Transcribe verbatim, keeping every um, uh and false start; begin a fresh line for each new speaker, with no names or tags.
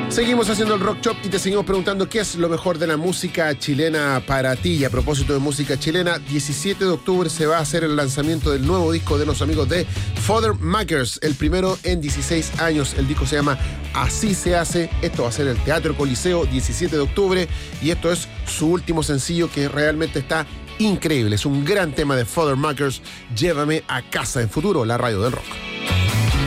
Seguimos haciendo el Rock Shop y te seguimos preguntando qué es lo mejor de la música chilena para ti. Y a propósito de música chilena, diecisiete de octubre se va a hacer el lanzamiento del nuevo disco de los amigos de Fathermakers, el primero en dieciséis años. El disco se llama Así se hace. Esto va a ser el Teatro Coliseo, diecisiete de octubre, y esto es su último sencillo, que realmente está increíble. Es un gran tema de Fathermakers, Llévame a casa, en Futuro, la radio del rock.